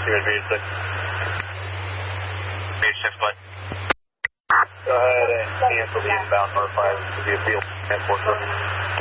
6. Base 6, bud. Go ahead and cancel the inbound North 5 to the field transport.